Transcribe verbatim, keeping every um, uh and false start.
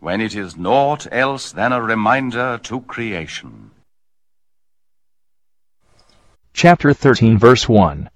when it is naught else than a reminder to creation. Chapter thirteen, verse one.